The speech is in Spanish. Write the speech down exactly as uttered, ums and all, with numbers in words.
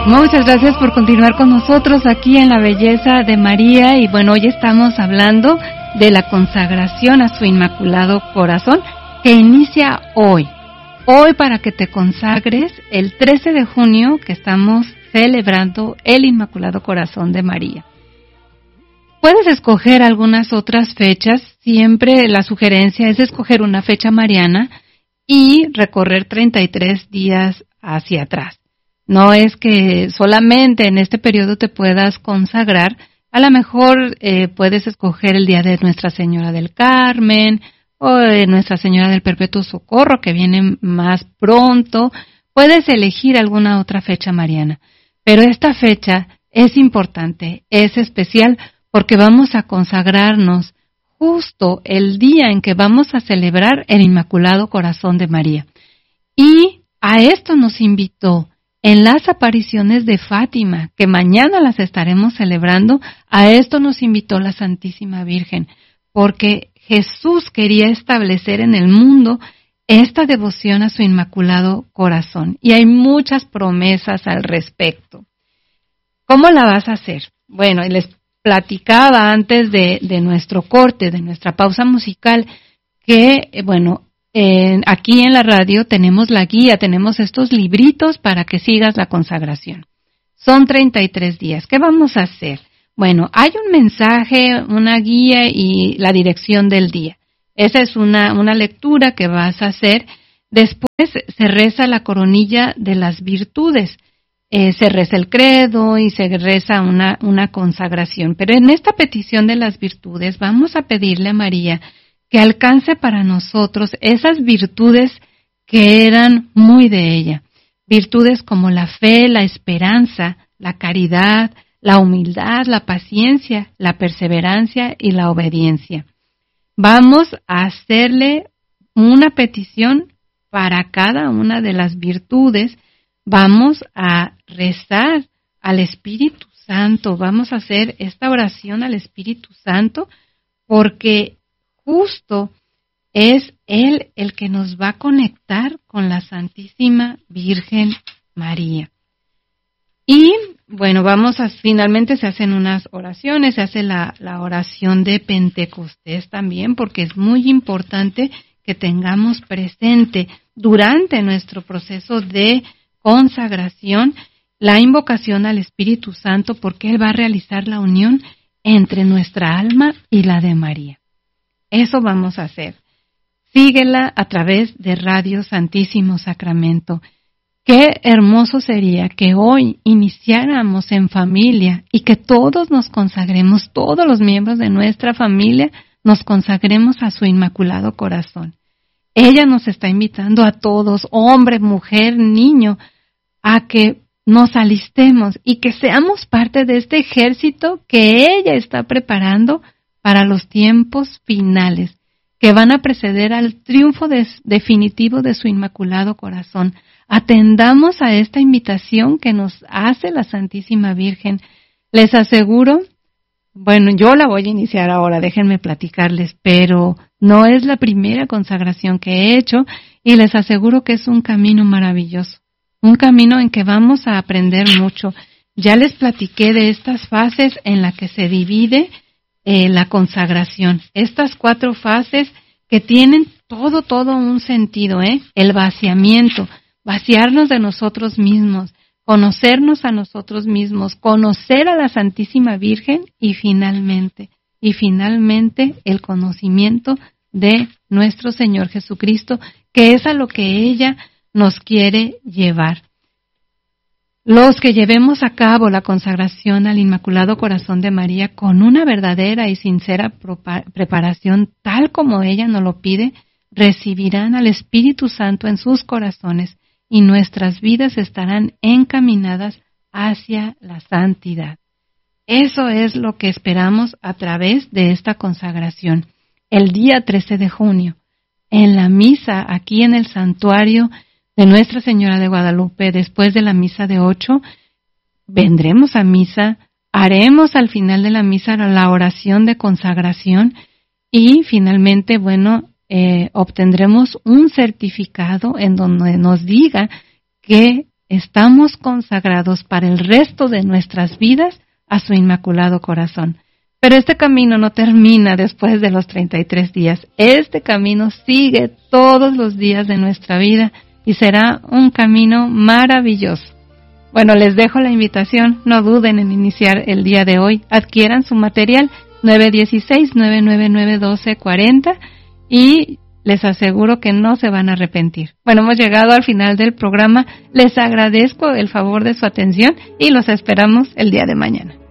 Muchas gracias por continuar con nosotros aquí en La Belleza de María. Y bueno, hoy estamos hablando de la consagración a su Inmaculado Corazón, que inicia hoy. Hoy, para que te consagres el trece de junio, que estamos celebrando el Inmaculado Corazón de María. Puedes escoger algunas otras fechas. Siempre la sugerencia es escoger una fecha mariana y recorrer treinta y tres días hacia atrás. No es que solamente en este periodo te puedas consagrar. A lo mejor eh, puedes escoger el día de Nuestra Señora del Carmen o de Nuestra Señora del Perpetuo Socorro, que viene más pronto. Puedes elegir alguna otra fecha mariana. Pero esta fecha es importante, es especial, porque vamos a consagrarnos justo el día en que vamos a celebrar el Inmaculado Corazón de María. Y a esto nos invitó en las apariciones de Fátima, que mañana las estaremos celebrando. A esto nos invitó la Santísima Virgen, porque Jesús quería establecer en el mundo esta devoción a su Inmaculado Corazón. Y hay muchas promesas al respecto. ¿Cómo la vas a hacer? Bueno, les platicaba antes de, de nuestro corte, de nuestra pausa musical, que, bueno, Eh, aquí en la radio tenemos la guía, tenemos estos libritos para que sigas la consagración. Son treinta y tres días. ¿Qué vamos a hacer? Bueno, hay un mensaje, una guía y la dirección del día. Esa es una, una lectura que vas a hacer. Después se reza la coronilla de las virtudes. Eh, se reza el credo y se reza una, una consagración. Pero en esta petición de las virtudes vamos a pedirle a María que alcance para nosotros esas virtudes que eran muy de ella. Virtudes como la fe, la esperanza, la caridad, la humildad, la paciencia, la perseverancia y la obediencia. Vamos a hacerle una petición para cada una de las virtudes. Vamos a rezar al Espíritu Santo. Vamos a hacer esta oración al Espíritu Santo, porque justo es Él el que nos va a conectar con la Santísima Virgen María. Y bueno, vamos a, finalmente se hacen unas oraciones, se hace la, la oración de Pentecostés también, porque es muy importante que tengamos presente durante nuestro proceso de consagración la invocación al Espíritu Santo, porque Él va a realizar la unión entre nuestra alma y la de María. Eso vamos a hacer. Síguela a través de Radio Santísimo Sacramento. Qué hermoso sería que hoy iniciáramos en familia y que todos nos consagremos, todos los miembros de nuestra familia nos consagremos a su Inmaculado Corazón. Ella nos está invitando a todos, hombre, mujer, niño, a que nos alistemos y que seamos parte de este ejército que ella está preparando para los tiempos finales, que van a preceder al triunfo des, definitivo de su Inmaculado Corazón. Atendamos a esta invitación que nos hace la Santísima Virgen. Les aseguro, bueno, yo la voy a iniciar ahora, déjenme platicarles, pero no es la primera consagración que he hecho, y les aseguro que es un camino maravilloso, un camino en que vamos a aprender mucho. Ya les platiqué de estas fases en las que se divide Eh, la consagración, estas cuatro fases que tienen todo, todo un sentido, ¿eh? El vaciamiento, vaciarnos de nosotros mismos, conocernos a nosotros mismos, conocer a la Santísima Virgen y finalmente, y finalmente el conocimiento de nuestro Señor Jesucristo, que es a lo que ella nos quiere llevar. Los que llevemos a cabo la consagración al Inmaculado Corazón de María con una verdadera y sincera preparación, tal como ella nos lo pide, recibirán al Espíritu Santo en sus corazones y nuestras vidas estarán encaminadas hacia la santidad. Eso es lo que esperamos a través de esta consagración. El día trece de junio, en la misa aquí en el santuario de Nuestra Señora de Guadalupe, después de la misa de ocho, vendremos a misa, haremos al final de la misa la oración de consagración y finalmente, bueno, eh, obtendremos un certificado en donde nos diga que estamos consagrados para el resto de nuestras vidas a su Inmaculado Corazón. Pero este camino no termina después de los treinta y tres días. Este camino sigue todos los días de nuestra vida y será un camino maravilloso. Bueno, les dejo la invitación, no duden en iniciar el día de hoy. Adquieran su material nueve uno seis, nueve nueve nueve, uno dos cuatro cero y les aseguro que no se van a arrepentir. Bueno, hemos llegado al final del programa. Les agradezco el favor de su atención y los esperamos el día de mañana.